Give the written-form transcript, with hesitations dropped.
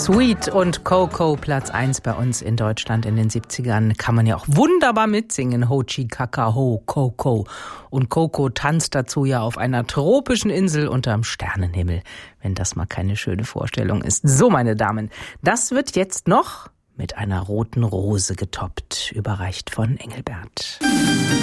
Sweet und Coco, Platz 1 bei uns in Deutschland in den 70ern. Kann man ja auch wunderbar mitsingen. Ho Chi Kaka Ho, Coco. Und Coco tanzt dazu ja auf einer tropischen Insel unterm Sternenhimmel. Wenn das mal keine schöne Vorstellung ist. So, meine Damen, das wird jetzt noch mit einer roten Rose getoppt, überreicht von Engelbert.